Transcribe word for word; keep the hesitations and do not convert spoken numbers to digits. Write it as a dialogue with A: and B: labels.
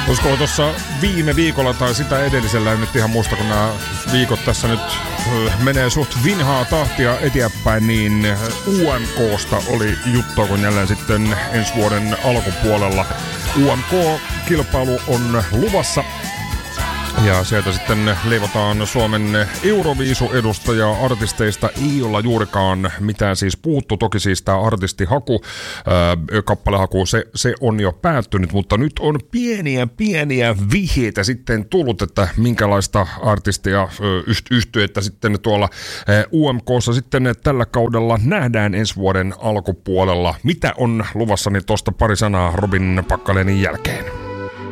A: Olisiko tuossa viime viikolla tai sitä edellisellä, en nyt ihan muista, kun nämä viikot tässä nyt menee suht vinhaa tahtia eteenpäin, niin U M K:sta oli juttua, kun jälleen sitten ensi vuoden alkupuolella U M K-kilpailu on luvassa. Ja sieltä sitten leivotaan Suomen Euroviisu-edustajaa. Artisteista ei olla juurikaan mitään siis puhuttu. Toki siis tämä artistihaku, ää, kappalehaku, se, se on jo päättynyt, mutta nyt on pieniä pieniä vihjeitä sitten tullut, että minkälaista artistia yhtyettä sitten tuolla U M K:ssa sitten tällä kaudella nähdään ensi vuoden alkupuolella. Mitä on luvassa, niin tuosta pari sanaa Robin Packalenin jälkeen.